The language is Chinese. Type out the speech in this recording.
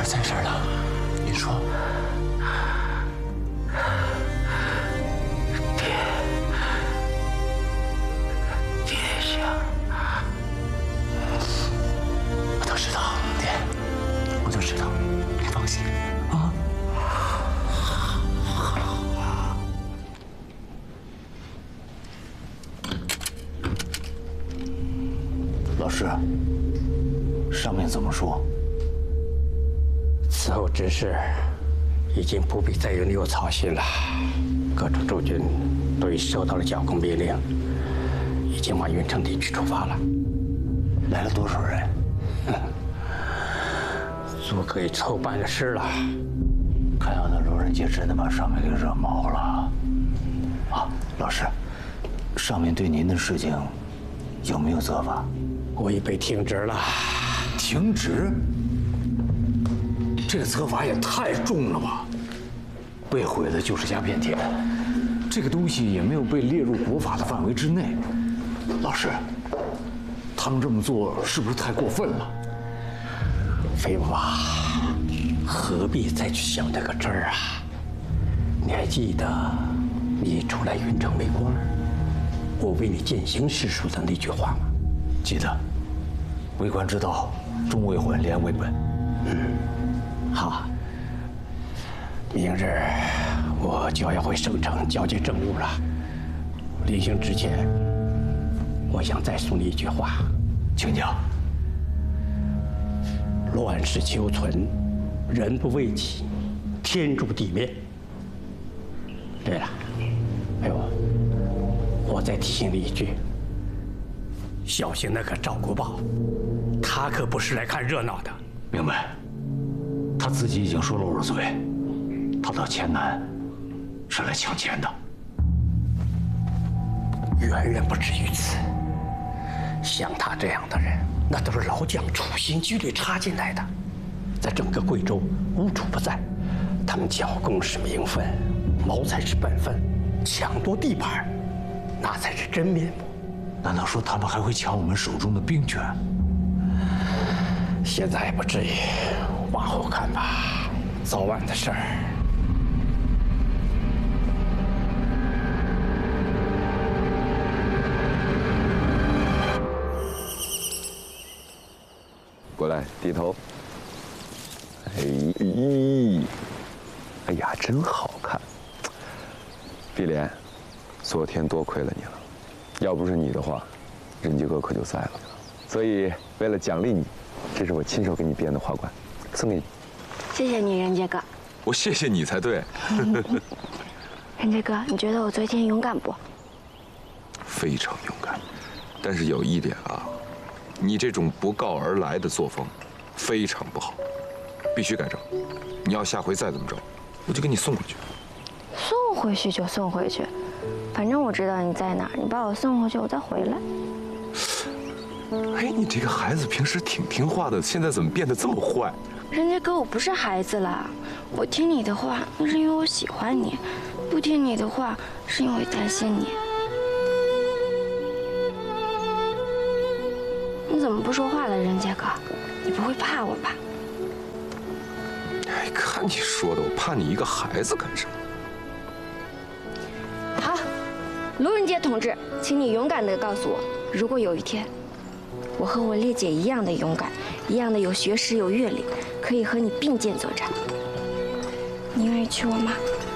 儿在这儿呢，您说。 爹想， 我都知道，爹，我就知道，你放心啊。 老师，上面怎么说？ 此后之事，已经不必再有你我操心了。各处驻军都已收到了剿共命令，已经往云城地区出发了。 来了多少人？ 足可以凑半个师了。 看样子路人杰真的把上面给惹毛了。啊，老师，上面对您的事情有没有责罚？ 我已被停职了。 停职？这个责罚也太重了吧！被毁的就是鸦片田，这个东西也没有被列入国法的范围之内。老师，他们这么做是不是太过分了？ 废话，何必再去想这个事儿啊？你还记得你出来云城为官，我为你践行誓书的那句话吗？ 记得。为官之道，忠为本，廉为本。 好，明日我就要回省城交接政务了。临行之前，我想再送你一句话， 请讲。 乱世求存，人不为己，天诛地灭。对了，哎呦，我再提醒你一句，小心那个赵国宝，他可不是来看热闹的。 明白。他自己已经说漏了嘴，他到黔南是来抢钱的。 远远不止于此。像他这样的人，那都是老蒋处心积虑插进来的，在整个贵州无处不在。他们剿共是名分，谋财是本分，抢夺地盘，那才是真面目。 难道说他们还会抢我们手中的兵权？ 现在还不至于，往后看吧，早晚的事儿。 过来，低头。哎呀，真好看。碧莲，昨天多亏了你了，要不是你的话，任杰哥可就栽了。所以为了奖励你，这是我亲手给你编的花冠，送给你。 谢谢你，任杰哥。 我谢谢你才对。 任杰哥，你觉得我昨天勇敢不？ 非常勇敢，但是有一点啊，你这种不告而来的作风，非常不好，必须改正。你要下回再这么着，我就给你送回去。 送回去就送回去，反正我知道你在哪儿，你把我送回去，我再回来。 哎，你这个孩子平时挺听话的，现在怎么变得这么坏？ 任杰哥，我不是孩子了，我听你的话，那是因为我喜欢你；不听你的话，是因为担心你。你怎么不说话了，任杰哥？你不会怕我吧？ 哎，看你说的，我怕你一个孩子干什么？ 好，卢仁杰同志，请你勇敢地告诉我，如果有一天，我和我烈姐一样的勇敢，一样的有学识有阅历，可以和你并肩作战，你愿意娶我吗？